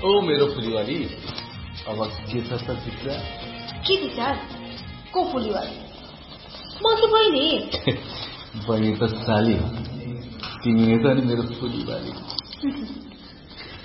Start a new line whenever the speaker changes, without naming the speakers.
ओ मेरो फुलीवाली, अब के छ त चित्र?
के विचार? को फुलीवाली? म त बहिनी।
बहिनी त साली हो, तिमी त नि मेरो फुलीवाली।